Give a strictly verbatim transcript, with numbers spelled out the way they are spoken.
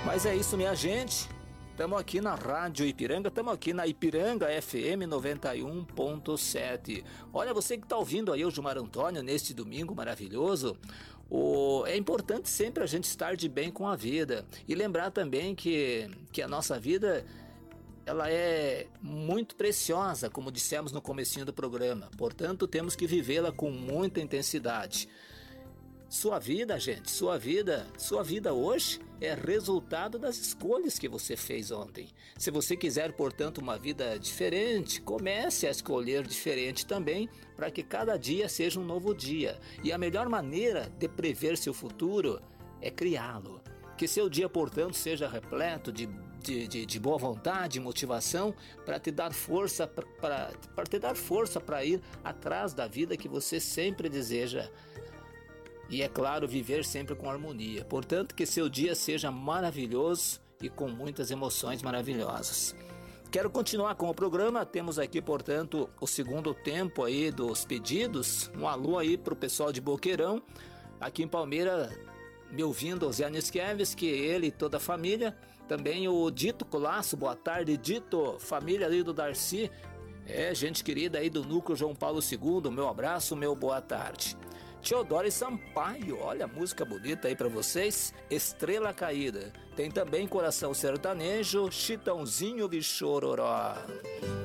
Mas é isso, minha gente. Estamos aqui na Rádio Ipiranga, estamos aqui na Ipiranga F M noventa e um ponto sete. Olha, você que está ouvindo aí o Gilmar Antônio neste domingo maravilhoso, o... é importante sempre a gente estar de bem com a vida. E lembrar também que, que a nossa vida, ela é muito preciosa, como dissemos no comecinho do programa. Portanto, temos que vivê-la com muita intensidade. Sua vida, gente, sua vida, sua vida hoje é resultado das escolhas que você fez ontem. Se você quiser, portanto, uma vida diferente, comece a escolher diferente também, para que cada dia seja um novo dia. E a melhor maneira de prever seu futuro é criá-lo. Que seu dia, portanto, seja repleto de, de, de, de boa vontade, motivação, para te dar força, para te dar força para ir atrás da vida que você sempre deseja. E é claro, viver sempre com harmonia. Portanto, que seu dia seja maravilhoso e com muitas emoções maravilhosas. Quero continuar com o programa. Temos aqui, portanto, o segundo tempo aí dos pedidos. Um alô aí pro pessoal de Boqueirão, aqui em Palmeira, me ouvindo, o Zé Nisqueves, que ele e toda a família. Também o Dito Colasso, boa tarde, Dito, família ali do Darcy. É, gente querida aí do Núcleo João Paulo segundo, meu abraço, meu boa tarde. Teodoro Sampaio, olha a música bonita aí pra vocês, Estrela Caída. Tem também Coração Sertanejo, Chitãozinho de Chororó.